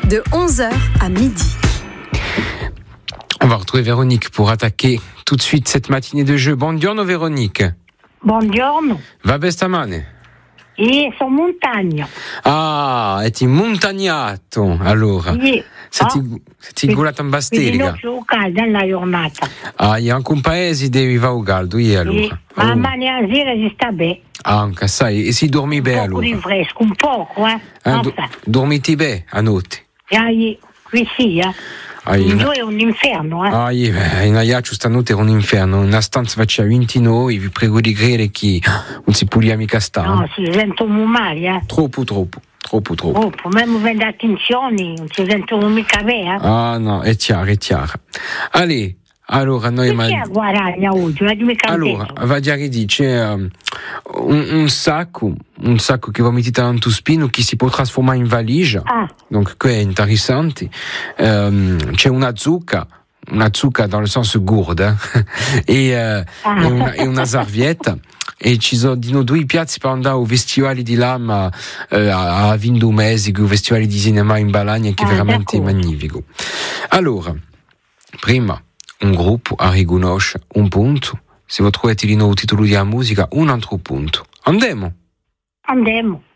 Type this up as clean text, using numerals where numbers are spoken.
de 11h à midi. On va retrouver Véronique pour attaquer tout de suite cette matinée de jeu. Buongiorno Véronique. Buongiorno. Va bene stamane? Io sono in montagna. Ah, è in montagnato, allora. Sì. Senti golato in basterica. Quindi non caldo nella giornata. Ah, è anche un paese dove va caldo, allora. Sì. Ma a sera si sta bene. Ah, anche sai, e si dormi bene Un po' allora? di fresco, un poco, Dormiti bene a notte? Qui sì, Giù è un inferno, in Aiaccio stanotte era un inferno, una stanza faceva 29, vi prego di credere che non si può mica stare. No, si sentono male, Troppo. Même vendo attenzioni, non si sentono mica bene, Ah no, è chiaro. Allez, allora noi... Chi è guaragna oggi? Allora, va a dire che c'è un sacco che va mettere in tuo spino che si può trasformare in valigia. Donc, che è interessante. C'è una zucca dans le sens gourde, e una servietta. E ci sono di noi due piazzi per andare al Festival di Lama a Vindumesi, che è un festival di cinema in Balagna che è veramente magnifico. Allora, prima un gruppo a riconoscere un punto, se voi trovate il nuovo titolo di musica, un altro punto. Andiamo!